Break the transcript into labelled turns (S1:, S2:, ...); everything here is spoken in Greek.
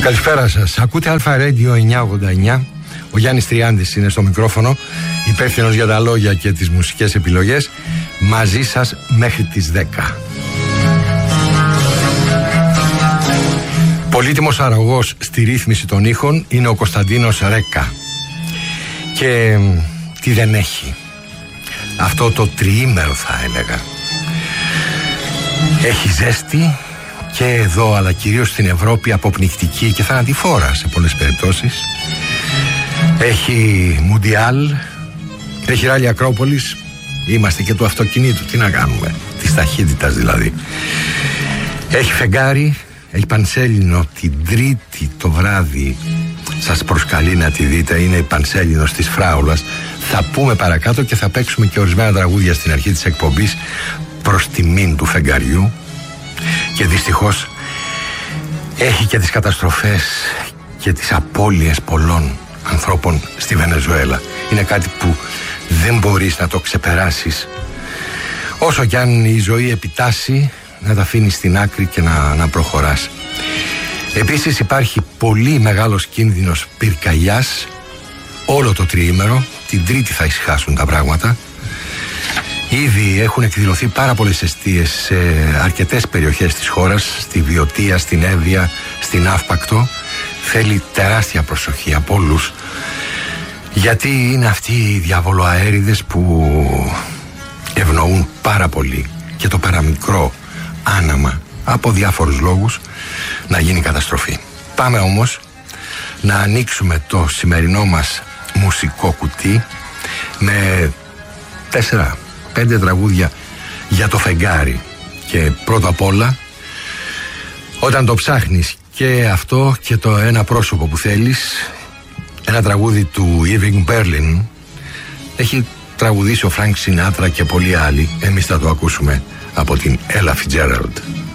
S1: Καλησπέρα σας. Ακούτε Αλφα Radio 989. Ο Γιάννης Τριάντης είναι στο μικρόφωνο, υπεύθυνος για τα λόγια και τις μουσικές επιλογές. Μαζί σας μέχρι τις 10. Πολύτιμος αρρωγός στη ρύθμιση των ήχων είναι ο Κωνσταντίνος Ρέκα. Και τι δεν έχει αυτό το τριήμερο, θα έλεγα. Έχει ζέστη και εδώ, αλλά κυρίως στην Ευρώπη, αποπνικτική και θανατηφόρα σε πολλές περιπτώσεις. Έχει Μουντιάλ, έχει Ράλι Ακρόπολης. Είμαστε και του αυτοκινήτου, τι να κάνουμε, της ταχύτητας δηλαδή. Έχει φεγγάρι, έχει Πανσέλινο την Τρίτη το βράδυ. Σας προσκαλεί να τη δείτε, είναι η Πανσέλινος της Φράουλας. Θα πούμε παρακάτω και θα παίξουμε και ορισμένα τραγούδια στην αρχή της εκπομπής προς τιμήν του φεγγαριού. Και δυστυχώς έχει και τις καταστροφές και τις απώλειες πολλών ανθρώπων στη Βενεζουέλα. Είναι κάτι που δεν μπορείς να το ξεπεράσεις. Όσο κι αν η ζωή επιτάσσει, να τα αφήνεις στην άκρη και να προχωράς. Επίσης υπάρχει πολύ μεγάλος κίνδυνος πυρκαγιάς όλο το τριήμερο. Την Τρίτη θα ησυχάσουν τα πράγματα. Ήδη έχουν εκδηλωθεί πάρα πολλές εστίες σε αρκετές περιοχές της χώρας, στη Βιωτία, στην Εύβοια, στην Αύπακτο. Θέλει τεράστια προσοχή από όλους, γιατί είναι αυτοί οι διαβολοαέριδες που ευνοούν πάρα πολύ και το παραμικρό άναμα από διάφορους λόγους να γίνει καταστροφή. Πάμε όμως να ανοίξουμε το σημερινό μας μουσικό κουτί με 4-5 τραγούδια για το φεγγάρι. Και πρώτα απ' όλα, όταν το ψάχνεις και αυτό και το ένα πρόσωπο που θέλεις, ένα τραγούδι του Irving Berlin, έχει τραγουδήσει ο Frank Sinatra και πολλοί άλλοι. Εμείς θα το ακούσουμε από την Ella Fitzgerald.